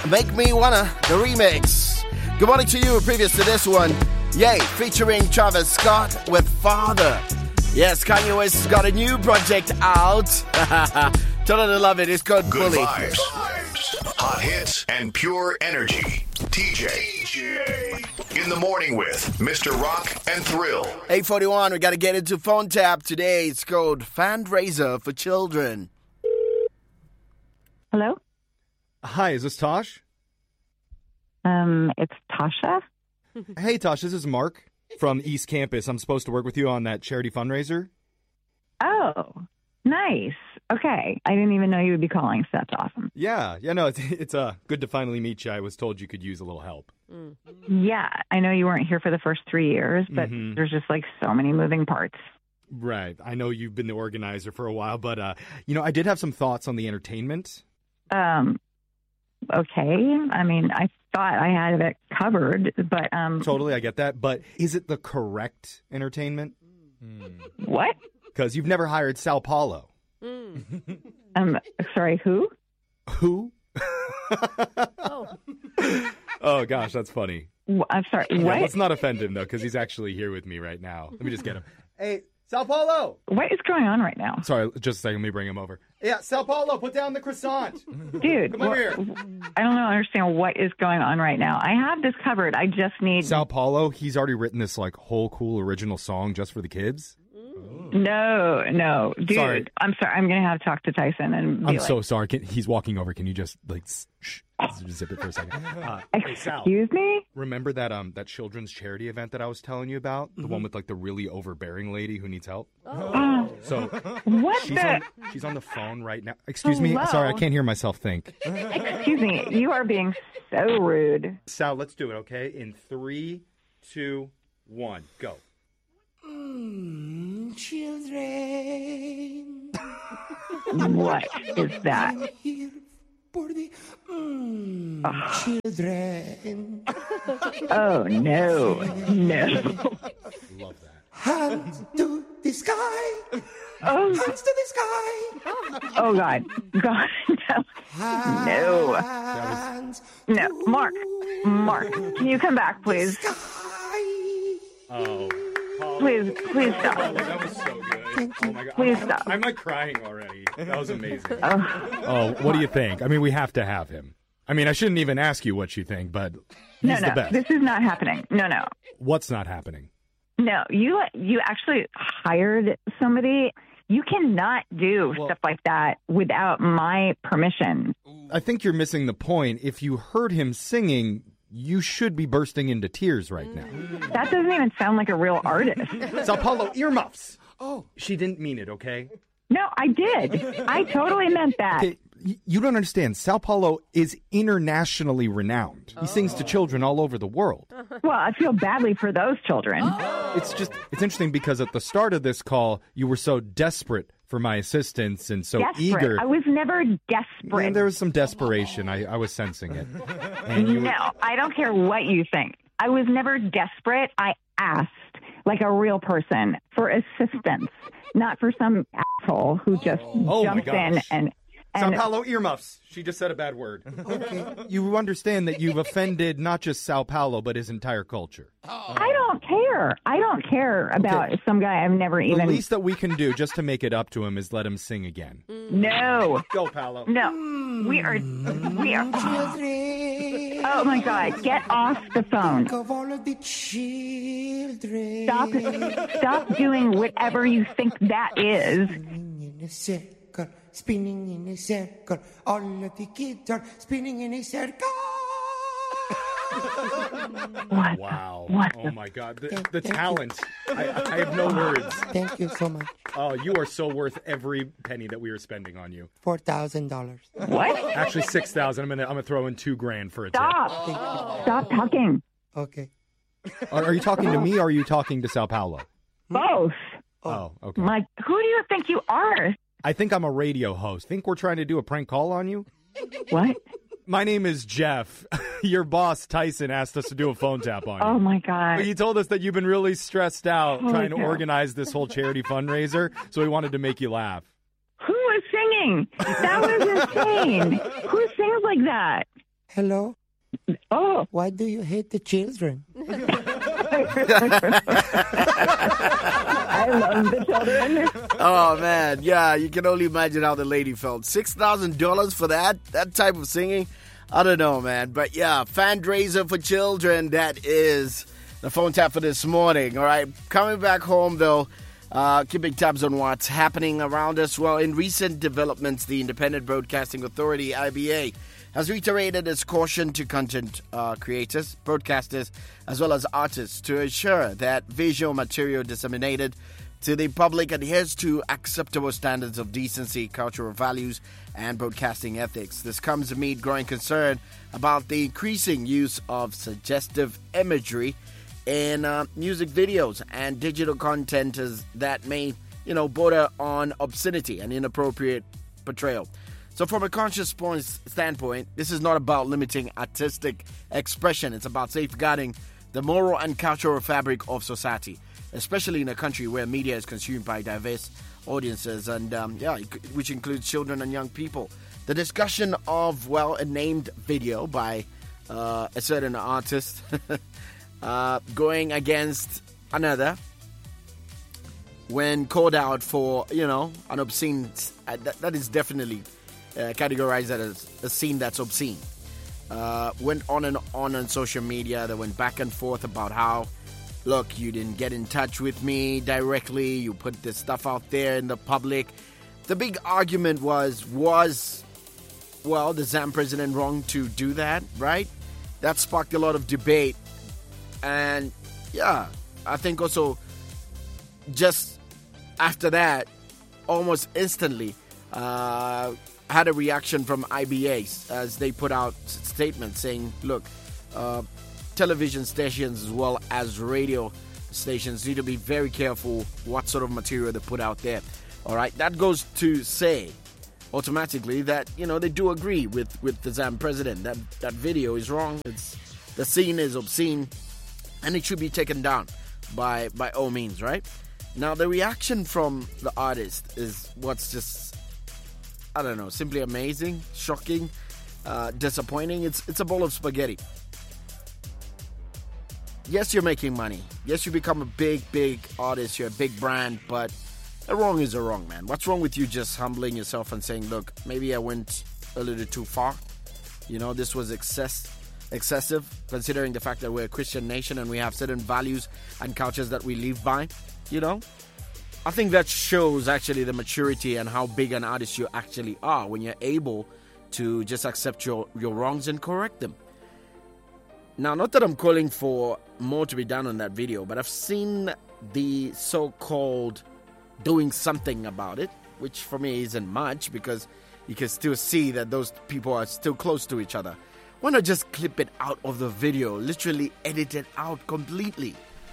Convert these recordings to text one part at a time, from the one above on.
Make Me Wanna, the remix. Good morning to you. Previous to this one, Yay, featuring Travis Scott with Father. Yes, Kanye West's got a new project out. Totally love it. It's called Good Bully. vibes, hot hits, and pure energy. TJ. In the morning with Mr. Rock and Thrill. 8:41, we got to get into phone tap today. It's called Fundraiser for Children. Hello? Hi, is this Tosh? It's Tasha. Hey, Tosh, this is Mark from East Campus. I'm supposed to work with you on that charity fundraiser. Oh, nice. Okay. I didn't even know you would be calling, so that's awesome. Yeah, no, it's good to finally meet you. I was told you could use a little help. Yeah, I know you weren't here for the first 3 years, but there's just like so many moving parts. Right. I know you've been the organizer for a while, but, I did have some thoughts on the entertainment. Okay. I mean, I thought I had it covered, but... Totally, I get that. But is it the correct entertainment? What? Because you've never hired Sao Paulo. Sorry, who? Who? Oh, gosh, that's funny. I'm sorry, Yeah, what? let's not offend him, though, because he's actually here with me right now. Let me just get him. Hey, Sao Paulo! What is going on right now? Sorry, just a second. Let me bring him over. Yeah, Sao Paulo, put down the croissant. Dude, Come over here. I don't understand what is going on right now. I have this covered. I just need... Sao Paulo, he's already written this whole cool original song just for the kids. No. Dude, Sorry. I'm sorry. I'm going to have to talk to Tyson and be I'm so sorry. He's walking over. Can you just shh, zip it for a second? Hey, Sal, excuse me? remember that children's charity event that I was telling you about? The one with the really overbearing lady who needs help? So What she's on the phone right now. Excuse me. Hello? Sorry, I can't hear myself think. Excuse me. You are being so rude. Sal, let's do it, okay? In 3, 2, 1, go. Children. What is that? Here for the children. Oh, no. Love that. Hands to the sky. Oh, Hands to the sky. oh God. God, no. Hands No. Mark, can you come back, please? sky. Oh. Please stop. That was so good. Oh my God. Please stop. I'm crying already. That was amazing. Oh, Oh, what do you think? I mean, we have to have him. I mean, I shouldn't even ask you what you think, but he's the best. This is not happening. No. What's not happening? No, you actually hired somebody. You cannot do stuff like that without my permission. I think you're missing the point. If you heard him singing, you should be bursting into tears right now. That doesn't even sound like a real artist. Sao Paulo, earmuffs. Oh. She didn't mean it, okay? No, I did. I totally meant that. Okay, you don't understand. Sao Paulo is internationally renowned. He sings to children all over the world. Well, I feel badly for those children. It's interesting because at the start of this call, you were so desperate for my assistance and so Desperate. eager. I was never desperate. Yeah, there was some desperation. I was sensing it. No, I don't care what you think. I was never desperate. I asked, like a real person, for assistance, not for some asshole who just jumped in and Sao Paulo earmuffs. She just said a bad word. Okay. You understand that you've offended not just Sao Paulo, but his entire culture. I don't care. I don't care about some guy I've never The even... least that we can do just to make it up to him is let him sing again. No. Go, Paulo. No. We are... Oh, my God. Get off the phone. Of all of the children. Stop doing whatever you think that is. Spinning in a circle. All of the kids are spinning in a circle. What? Wow. What Oh, the- my God. The talent. I have no words. Thank you so much. Oh, you are so worth every penny that we are spending on you. $4,000. What? Actually, $6,000. I'm gonna throw in $2,000 for a tip. Stop talking. Okay. Are you talking to me or are you talking to Sao Paulo? Both. Oh, okay. Who do you think you are? I think I'm a radio host. Think we're trying to do a prank call on you? What? My name is Jeff. Your boss, Tyson, asked us to do a phone tap on you. Oh, my God. He told us that you've been really stressed out trying to God. organize this whole charity fundraiser, so he wanted to make you laugh. Who was singing? That was insane. Who sings like that? Hello? Oh, Why do you hate the children? I love the children. Oh, man. Yeah, you can only imagine how the lady felt. $6,000 for that type of singing? I don't know, man. But yeah, fundraiser for children, that is the phone tap for this morning. All right, coming back home, though, keeping tabs on what's happening around us. Well, in recent developments, the Independent Broadcasting Authority, IBA, has reiterated its caution to content creators, broadcasters, as well as artists to ensure that visual material disseminated to the public adheres to acceptable standards of decency, cultural values, and broadcasting ethics. This comes amid growing concern about the increasing use of suggestive imagery in music videos and digital content that may, border on obscenity and inappropriate portrayal. So from a conscious standpoint, this is not about limiting artistic expression. It's about safeguarding the moral and cultural fabric of society, especially in a country where media is consumed by diverse audiences and, which includes children and young people. The discussion of, a named video by a certain artist going against another when called out for, an obscene, that is definitely categorized as a scene that's obscene. Went on and on social media. They went back and forth about how, look, you didn't get in touch with me directly. You put this stuff out there in the public. The big argument was the ZAM president wrong to do that, right? That sparked a lot of debate. And, I think also just after that, almost instantly, had a reaction from IBA as they put out statements saying, look, television stations as well as radio stations need to be very careful what sort of material they put out there. All right, that goes to say automatically that, they do agree with the ZAM president that video is wrong. The scene is obscene and it should be taken down by all means, right? Now, the reaction from the artist is what's just, I don't know, simply amazing, shocking, disappointing. It's a bowl of spaghetti. Yes, you're making money. Yes, you become a big artist. You're a big brand, but a wrong is a wrong, man. What's wrong with you just humbling yourself and saying, look, maybe I went a little too far. This was excessive, considering the fact that we're a Christian nation and we have certain values and cultures that we live by, I think that shows actually the maturity and how big an artist you actually are when you're able to just accept your wrongs and correct them. Now, not that I'm calling for more to be done on that video, but I've seen the so-called doing something about it, which for me isn't much because you can still see that those people are still close to each other. Why not just clip it out of the video, literally edit it out completely,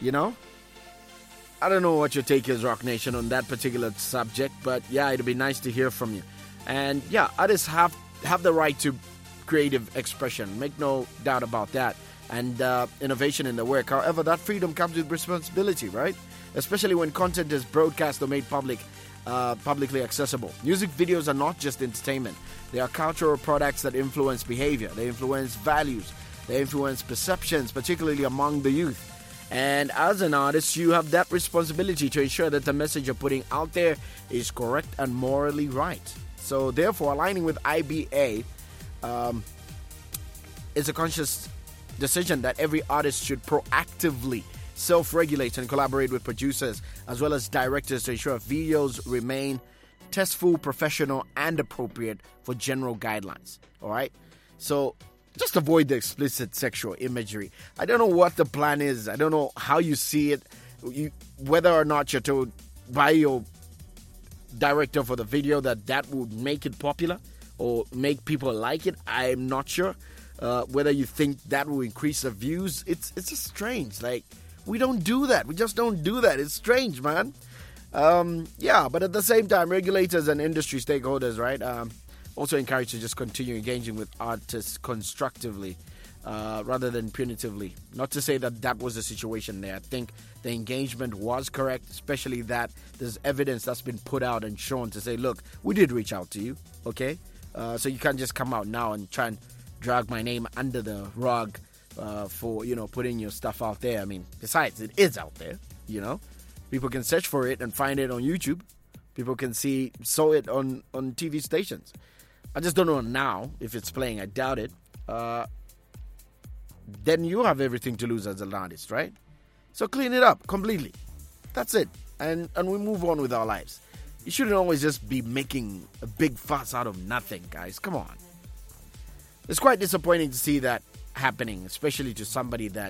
I don't know what your take is, Rock Nation, on that particular subject, but it'd be nice to hear from you. And artists have the right to creative expression, make no doubt about that, and innovation in the work. However, that freedom comes with responsibility, right? Especially when content is broadcast or made publicly accessible. Music videos are not just entertainment. They are cultural products that influence behavior. They influence values. They influence perceptions, particularly among the youth. And as an artist, you have that responsibility to ensure that the message you're putting out there is correct and morally right. So therefore, aligning with IBA is a conscious decision that every artist should proactively self-regulate and collaborate with producers as well as directors to ensure videos remain tasteful, professional, and appropriate for general guidelines. All right? So just avoid the explicit sexual imagery. I don't know what the plan is. I don't know how you see it. Whether or not you're told by your director for the video that would make it popular or make people like it, I'm not sure. Whether you think that will increase the views, it's just strange. Like, we don't do that. We just don't do that. It's strange, man. But at the same time, regulators and industry stakeholders, right, also encouraged to just continue engaging with artists constructively rather than punitively. Not to say that was the situation there. I think the engagement was correct, especially that there's evidence that's been put out and shown to say, look, we did reach out to you, okay? So you can't just come out now and try and drag my name under the rug for, putting your stuff out there. I mean, besides, it is out there, People can search for it and find it on YouTube. People can saw it on TV stations. I just don't know now if it's playing. I doubt it. Then you have everything to lose as an artist, right? So clean it up completely. That's it. And we move on with our lives. You shouldn't always just be making a big fuss out of nothing, guys. Come on. It's quite disappointing to see that happening, especially to somebody that,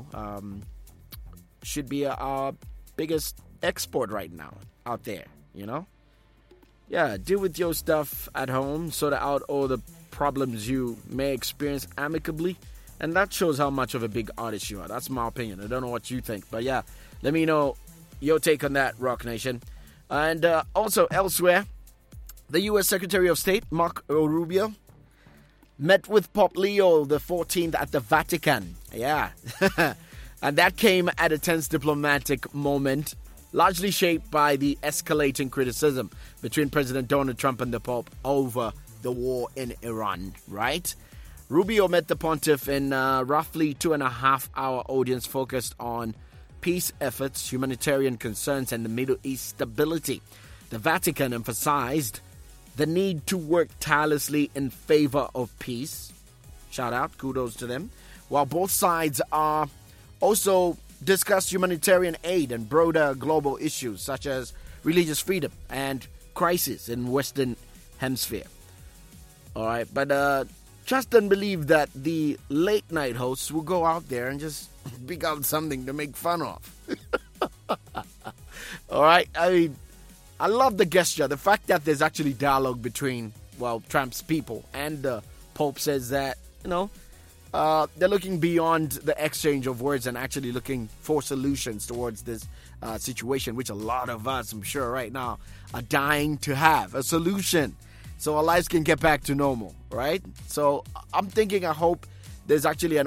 should be our biggest export right now out there, Yeah, deal with your stuff at home, sort out all the problems you may experience amicably, and that shows how much of a big artist you are. That's my opinion. I don't know what you think, but yeah, let me know your take on that, Rock Nation. And also elsewhere, the U.S. Secretary of State, Marco Rubio, met with Pope Leo XIV at the Vatican. Yeah. And that came at a tense diplomatic moment, largely shaped by the escalating criticism between President Donald Trump and the Pope over the war in Iran, right? Rubio met the pontiff in a roughly 2.5-hour audience focused on peace efforts, humanitarian concerns, and the Middle East stability. The Vatican emphasized the need to work tirelessly in favor of peace. Shout out, kudos to them. While both sides are also discussed humanitarian aid and broader global issues such as religious freedom and crisis in Western Hemisphere. All right, but trust and believe that the late night hosts will go out there and just pick out something to make fun of. All right, I mean, I love the gesture. The fact that there's actually dialogue between, Trump's people and the Pope says that, they're looking beyond the exchange of words and actually looking for solutions towards this situation, which a lot of us, I'm sure right now, are dying to have a solution so our lives can get back to normal, right? So I hope there's actually an